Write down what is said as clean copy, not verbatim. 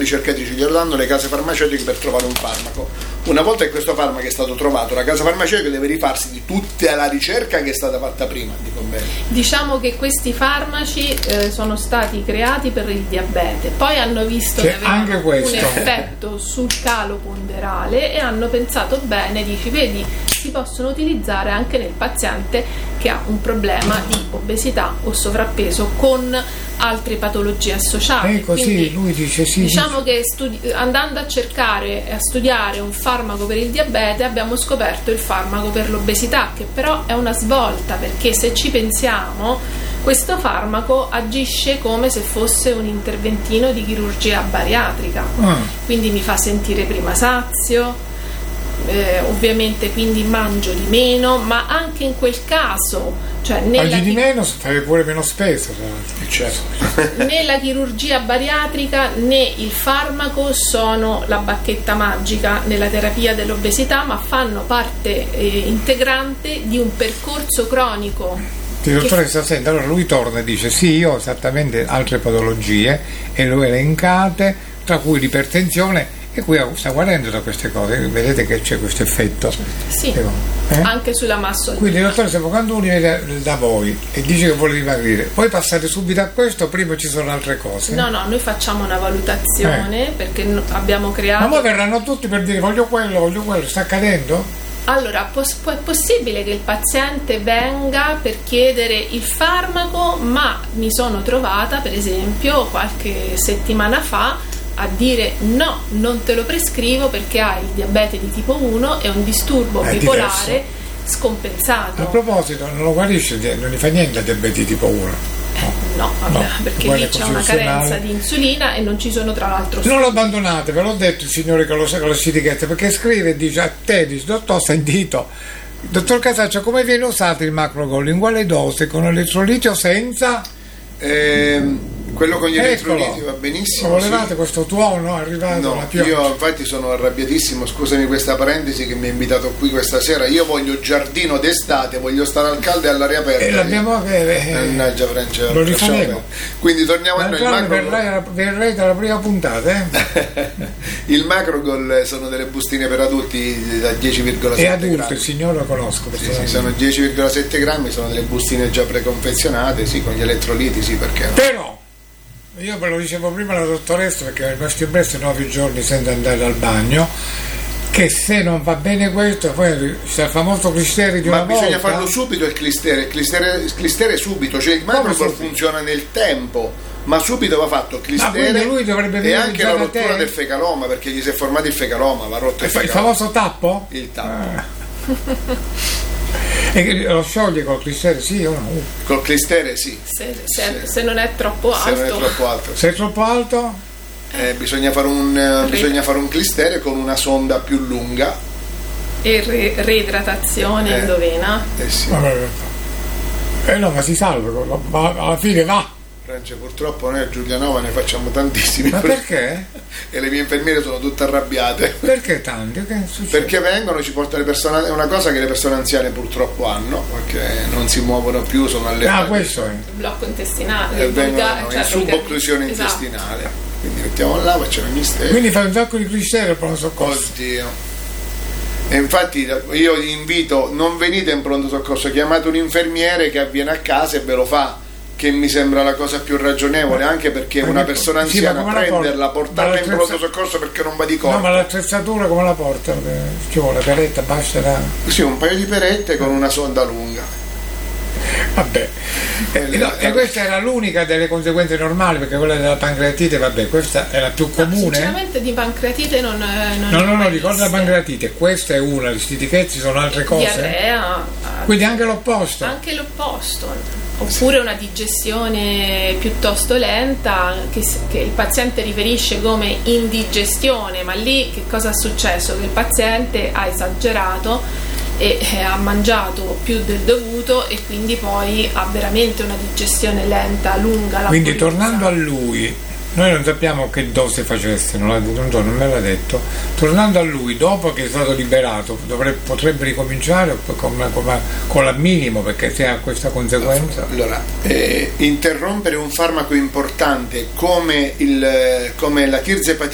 ricercatrici glielo danno le case farmaceutiche per trovare un farmaco. Una volta che questo farmaco è stato trovato, la casa farmaceutica deve rifarsi di tutta la ricerca che è stata fatta prima. Diciamo che questi farmaci sono stati creati per il diabete, poi hanno visto che avevano un effetto sul calo ponderale e hanno pensato bene, vedi, si possono utilizzare anche nel paziente che ha un problema di obesità o sovrappeso con altre patologie associate. Così. Quindi, lui dice sì. Diciamo che andando a cercare e a studiare un farmaco per il diabete abbiamo scoperto il farmaco per l'obesità, che però è una svolta, perché se ci pensiamo questo farmaco agisce come se fosse un interventino di chirurgia bariatrica, quindi mi fa sentire prima sazio, ovviamente quindi mangio di meno, ma anche in quel caso, cioè mangi di meno, fai pure meno spesa, certo. Né la chirurgia bariatrica né il farmaco sono la bacchetta magica nella terapia dell'obesità, ma fanno parte integrante di un percorso cronico. Il dottore sta sentendo, allora lui torna e dice sì, io ho esattamente altre patologie e lo elencate, tra cui l'ipertensione, e qui sta guardando da queste cose, vedete che c'è questo effetto. Sì, anche sulla massa. Quindi dottore, se quando uno viene da voi e dice che vuole dimagrire, poi passate subito a questo, prima ci sono altre cose? No, noi facciamo una valutazione perché abbiamo creato... Ma poi verranno tutti per dire voglio quello, sta accadendo? Allora, è possibile che il paziente venga per chiedere il farmaco, ma mi sono trovata, per esempio, qualche settimana fa a dire no, non te lo prescrivo perché hai il diabete di tipo 1 e un disturbo bipolare scompensato. A proposito, non lo guarisce, non gli fa niente il diabete di tipo 1? No, perché lì c'è una carenza di insulina e non ci sono tra l'altro non lo abbandonate, ve l'ho detto il signore con le etichette, perché scrive e dice a te, dice, dottor, sentito, dottor Casaccio, come viene usato il Macrogol, in quale dose, con elettroliti o senza? Quello con gli elettroliti va benissimo. Lo volevate questo tuono arrivato? No, io infatti sono arrabbiatissimo, scusami questa parentesi che mi ha invitato qui questa sera. Io voglio giardino d'estate, voglio stare al caldo e all'aria aperta. E l'abbiamo mannaggia Francesco, lo rifaremo. Quindi torniamo a noi. Il Macrogol verrei dalla prima puntata. Il Macrogol sono delle bustine per adulti da 10,7 e adulto, grammi. il signore lo conosco. Sì, sono 10,7 grammi, sono delle bustine già preconfezionate, sì, con gli elettroliti, sì, perché no? Però io ve lo dicevo prima alla dottoressa, perché ho rimasto impresso 9 giorni senza andare al bagno, che se non va bene questo, poi c'è il famoso clistere di una volta. Ma bisogna farlo subito il clistere subito, cioè il Macrogol funziona nel tempo, ma subito va fatto il clistere, lui dovrebbe e anche la rottura del fecaloma, perché gli si è formato il fecaloma, va rotto il fecaloma. Il famoso tappo? Il tappo. E lo scioglie col clistere, sì o no? Col clistere sì. Se non è troppo alto. Se non è troppo alto. Se è troppo alto? Bisogna fare un clistere con una sonda più lunga. E reidratazione endovena. Sì. No, ma si salva, alla fine va. Francia, purtroppo noi a Giulianova ne facciamo tantissimi. Ma perché? E le mie infermiere sono tutte arrabbiate. Perché tanti? Che perché vengono, ci portano le persone, è una cosa che le persone anziane purtroppo hanno, perché non si muovono più, sono allergiche. Questo è il blocco intestinale, e vengono in subocclusione intestinale. Quindi mettiamo là, facciamo gli stessi. Quindi fai un sacco di clistere al pronto soccorso. Oddio. E infatti io vi invito, non venite in pronto soccorso, chiamate un infermiere che avviene a casa e ve lo fa, che mi sembra la cosa più ragionevole, anche perché una persona anziana prenderla, portarla in pronto soccorso perché non va di corpo. No, ma l'attrezzatura come la porta? Ci vuole peretta, basta? Sì, un paio di perette con una sonda lunga. Vabbè, e questa era l'unica delle conseguenze normali, perché quella della pancreatite, vabbè, questa è la più comune. Sinceramente di pancreatite non ricordo la pancreatite, questa è una, gli stitichezzi sono altre cose. Diarrea. Quindi anche l'opposto. Anche l'opposto. Oppure una digestione piuttosto lenta che il paziente riferisce come indigestione, ma lì che cosa è successo? Che il paziente ha esagerato e ha mangiato più del dovuto e quindi poi ha veramente una digestione lenta, lunga. Quindi tornando a lui, noi non sappiamo che dose facesse, non me l'ha detto. Tornando a lui, dopo che è stato liberato, potrebbe ricominciare con la minimo, perché se ha questa conseguenza. Allora, interrompere un farmaco importante come la tirzepatina